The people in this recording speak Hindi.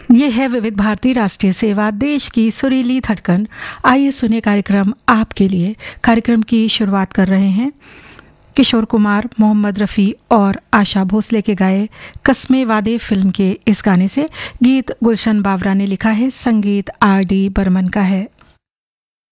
ये है विविध भारती राष्ट्रीय सेवा, देश की सुरीली धड़कन। आइए सुनिए कार्यक्रम आपके लिए। कार्यक्रम की शुरुआत कर रहे हैं किशोर कुमार, मोहम्मद रफ़ी और आशा भोसले के गाए कस्मे वादे फिल्म के इस गाने से। गीत गुलशन बावरा ने लिखा है, संगीत आर डी बर्मन का है।